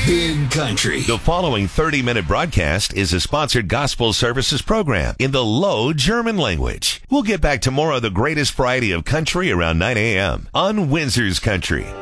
Big Country. The following 30-minute broadcast is a sponsored gospel services program in the Low German language. We'll get back to more of the greatest variety of country around 9 a.m. on Windsor's Country.